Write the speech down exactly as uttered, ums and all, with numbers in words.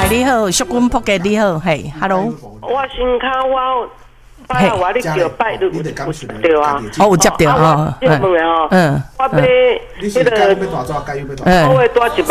你好，淑君仆嘅你好，嘿 ，hello。 我先卡我。拜啊！我你叫拜你有有接到啊？ 哦，有接到哦。 嗯，嗯， 嗯， 我买迄个，我会多一百。